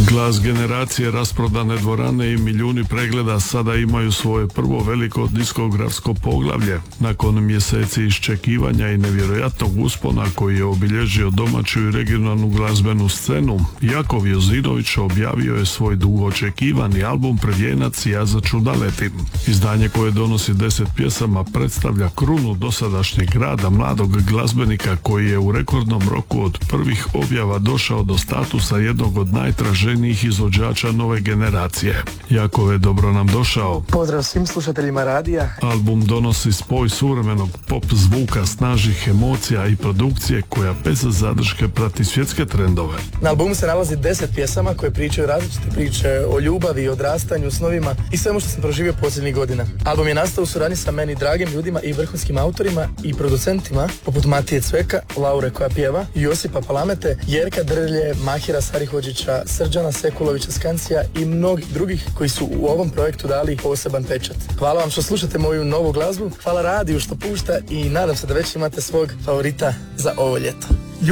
Glas generacije, rasprodane dvorane i milijuni pregleda sada imaju svoje prvo veliko diskografsko poglavlje. Nakon mjeseci iščekivanja i nevjerojatnog uspona koji je obilježio domaću i regionalnu glazbenu scenu, Jakov Jozinović objavio je svoj dugo očekivani album Prvijenac ja za čudaletim. Izdanje koje donosi 10 pjesama predstavlja krunu dosadašnjeg rada mladog glazbenika koji je u rekordnom roku od prvih objava došao do statusa jednog od najtraženijih izvođača nove generacije. Jakove, dobro nam došao. Pozdrav svim slušateljima radija. Album donosi spoj suvremenog pop zvuka, snažnih emocija i produkcije koja bez zadrške prati svjetske trendove. Na albumu se nalazi 10 pjesama koje pričaju različite priče o ljubavi, odrastanju, snovima i svemu što sam proživio posljednjih godina. Album je nastao u suradnji sa meni dragim ljudima i vrhunskim autorima i producentima poput Matije Cveka, Laure koja pjeva, Josipa Palamete, Jerka Drlje, Mahira Sarihođića, Srđana Sekulovića Skancija i mnogih drugih koji su u ovom projektu dali poseban pečat. Hvala vam što slušate moju novu glazbu, hvala radiju što pušta i nadam se da već imate svog favorita za ovo ljeto.